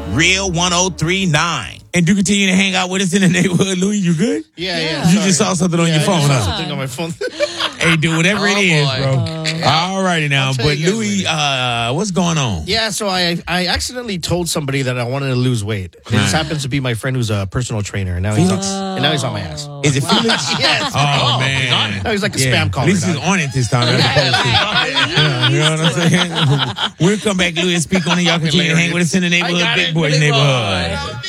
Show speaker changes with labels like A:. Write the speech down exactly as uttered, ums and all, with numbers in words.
A: Real one oh three nine. And do continue to hang out with us in the neighborhood, Louis. You good?
B: Yeah, yeah.
A: You
B: sorry.
A: just saw something on
B: yeah,
A: your phone,
B: I just
A: huh?
B: saw something on my phone.
A: Hey, dude, whatever
C: Oh,
A: it is,
C: boy.
A: bro. All righty now.
B: I'll tell
A: But
B: you guys
A: Louis,
B: later.
A: uh, what's going on?
B: Yeah, so I I accidentally told somebody that I wanted to lose weight. It just
A: Right.
B: happens to be my friend who's a personal trainer, and now he's on,
A: Felix?
B: and now he's on my ass.
A: Is it Felix?
B: Yes.
A: Oh, man.
B: Now he's like a
A: Yeah.
B: spam caller.
A: At least he's
B: dog.
A: on it this time. As opposed to, yeah, you know what I'm saying? We'll come back, Louis, and speak on it. Y'all continue to hang with us in the neighborhood,
C: got
A: Big
C: it,
A: Boys
C: Big
A: neighborhood.
C: Boy.